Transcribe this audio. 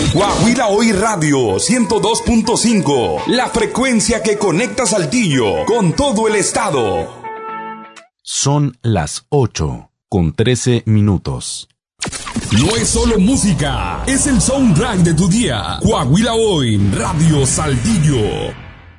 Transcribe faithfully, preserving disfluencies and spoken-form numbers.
Coahuila Hoy Radio ciento dos punto cinco, la frecuencia que conecta Saltillo con todo el estado. Son las ocho con trece minutos. No es solo música, es el soundtrack de tu día. Coahuila Hoy Radio Saltillo.